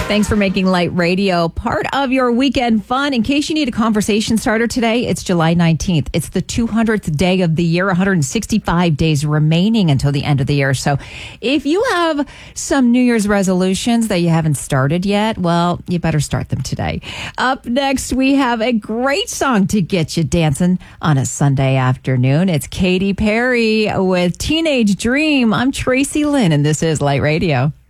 Thanks for making Light Radio part of your weekend fun. In case you need a conversation starter today, it's July 19th. It's the 200th day of the year, 165 days remaining until the end of the year. So if you have some New Year's resolutions that you haven't started yet, well, you better start them today. Up next, we have a great song to get you dancing on a Sunday afternoon. It's Katy Perry with Teenage Dream. I'm Tracy Lynn, and this is Light Radio.